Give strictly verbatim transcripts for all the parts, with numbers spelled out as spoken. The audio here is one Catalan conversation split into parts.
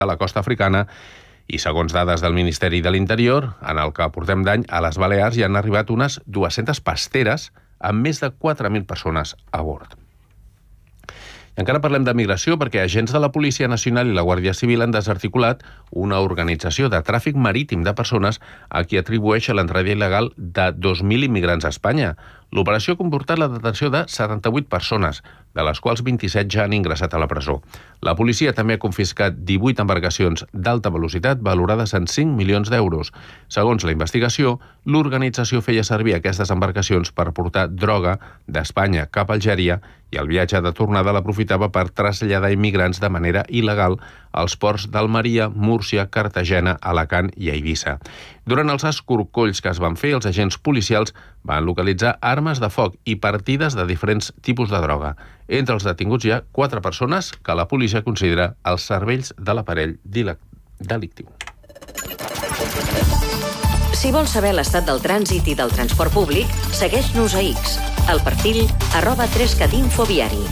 a la costa africana i, segons dades del Ministeri de l'Interior, en el que portem d'any, a les Balears hi han arribat unes dues-centes pasteres amb més de quatre mil persones a bord. I encara parlem de migració perquè agents de la Policia Nacional i la Guàrdia Civil han desarticulat una organització de tràfic marítim de persones a qui atribueix l'entrada il·legal de dos mil immigrants a Espanya. L'operació ha comportat la detenció de setanta-vuit persones, de les quals vint-i-set ja han ingressat a la presó. La policia també ha confiscat divuit embarcacions d'alta velocitat valorades en cinc milions d'euros. Segons la investigació, l'organització feia servir aquestes embarcacions per portar droga d'Espanya cap a Algèria i el viatge de tornada l'aprofitava per traslladar immigrants de manera il·legal als ports d'Almeria, Múrcia, Cartagena, Alacant i Eivissa. Durant els escorcolls que es van fer, els agents policials van localitzar armes de foc i partides de diferents tipus de droga. Entre els detinguts hi ha quatre persones que la policia considera els cervells de l'aparell delictiu. Si vols saber l'estat del trànsit i del transport públic, segueix-nos a X, al perfil arroba tres cat info viari.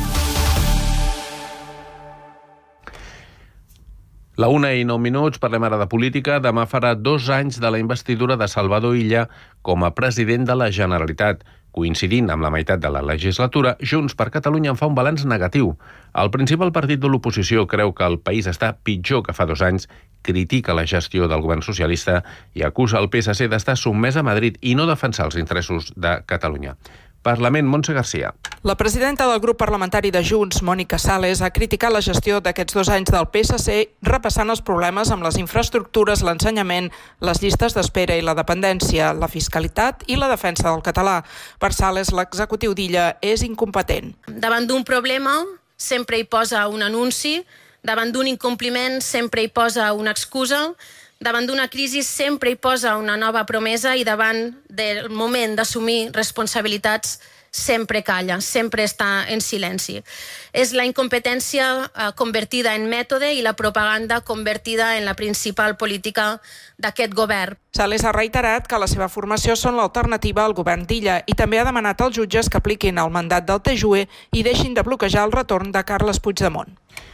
La una i nou minuts, parlem ara de política. Demà farà dos anys de la investidura de Salvador Illa com a president de la Generalitat. Coincidint amb la meitat de la legislatura, Junts per Catalunya en fa un balanç negatiu. El principal partit de l'oposició creu que el país està pitjor que fa dos anys, critica la gestió del govern socialista i acusa el P S C d'estar sotmès a Madrid i no defensar els interessos de Catalunya. Parlament, Montse Garcia. La presidenta del grup parlamentari de Junts, Mònica Sales, ha criticat la gestió d'aquests dos anys del P S C, repassant els problemes amb les infraestructures, l'ensenyament, les llistes d'espera i la dependència, la fiscalitat i la defensa del català. Per Sales, l'executiu d'Illa és incompetent. Davant d'un problema sempre hi posa un anunci, davant d'un incompliment sempre hi posa una excusa, davant d'una crisi sempre hi posa una nova promesa i davant del moment d'assumir responsabilitats sempre calla, sempre està en silenci. És la incompetència eh, convertida en mètode i la propaganda convertida en la principal política d'aquest govern. Sales ha reiterat que la seva formació són l'alternativa al govern d'Illa i també ha demanat als jutges que apliquin el mandat del T J U E i deixin de bloquejar el retorn de Carles Puigdemont.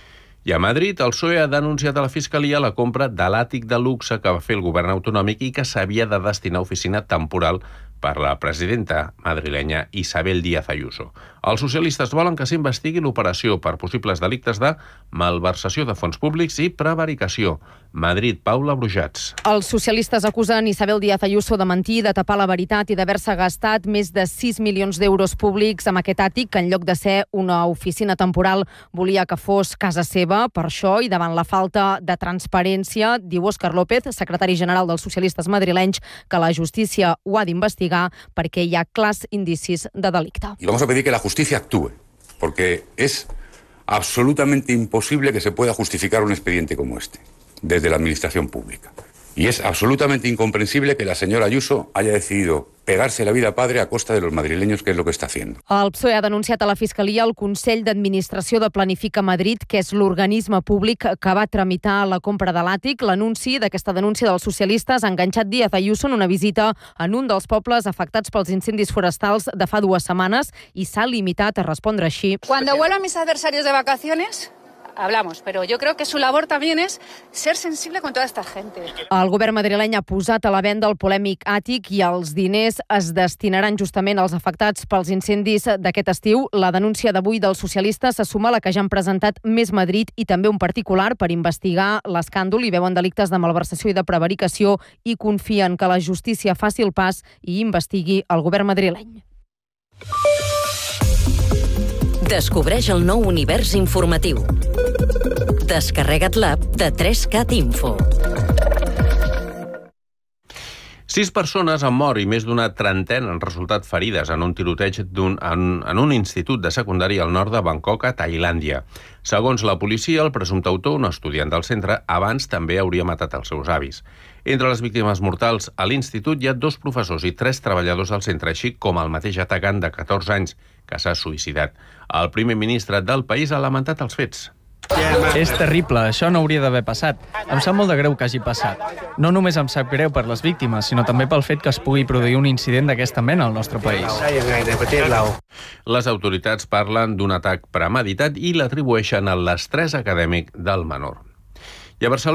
I a Madrid, el P S O E ha denunciat a la Fiscalia la compra de l'àtic de luxe que va fer el govern autonòmic i que s'havia de destinar a oficina temporal per la presidenta madrilenya Isabel Díaz Ayuso. Els socialistes volen que s'investigui l'operació per possibles delictes de malversació de fons públics i prevaricació. Madrid, Paula Brujats. Els socialistes acusen Isabel Díaz Ayuso de mentir, de tapar la veritat i d'haver-se gastat més de sis milions d'euros públics amb aquest àtic que en lloc de ser una oficina temporal volia que fos casa seva. Per això i davant la falta de transparència, diu Òscar López, secretari general dels socialistes madrilenys, que la justícia ho ha d'investigar perquè hi ha clars indicis de delicte. Y vamos a pedir que la justicia actúe, porque es absolutamente imposible que se pueda justificar un expediente como este desde la administración pública. Y es absolutamente incomprensible que la señora Ayuso haya decidido pegarse la vida padre a costa de los madrileños, que es lo que está haciendo. El P S O E ha denunciat a la Fiscalia el Consell d'Administració de Planifica Madrid, que és l'organisme públic que va tramitar la compra de l'àtic. L'anunci d'aquesta denúncia dels socialistes ha enganxat Díaz Ayuso en una visita en un dels pobles afectats pels incendis forestals de fa dues setmanes i s'ha limitat a respondre així. Cuando vuelvan mis adversarios de vacaciones, hablamos, pero yo creo que su labor también es ser sensible con toda esta gente. El govern madrileny ha posat a la venda el polèmic àtic i els diners es destinaran justament als afectats pels incendis d'aquest estiu. La denúncia d'avui dels socialistes se suma a la que ja han presentat Més Madrid i també un particular per investigar l'escàndol i veuen delictes de malversació i de prevaricació i confien que la justícia faci el pas i investigui el govern madrileny. Descobreix el nou univers informatiu. Descarrega't l'app de tres cat info. Sis persones han mort i més d'una trentena han resultat ferides en un tiroteig d'un, en, en un institut de secundària al nord de Bangkok, a Tailàndia. Segons la policia, el presumpte autor, un estudiant del centre, abans també hauria matat els seus avis. Entre les víctimes mortals a l'institut hi ha dos professors i tres treballadors del centre, així com el mateix atacant de catorze anys, que s'ha suïcidat. El primer ministre del país ha lamentat els fets. És terrible, això no hauria d'haver passat. Em sap molt de greu que hagi passat. No només em sap greu per les víctimes, sinó també pel fet que es pugui produir un incident d'aquesta mena al nostre país. Les autoritats parlen d'un atac premeditat i l'atribueixen a l'estrès acadèmic del menor. I a Barcelona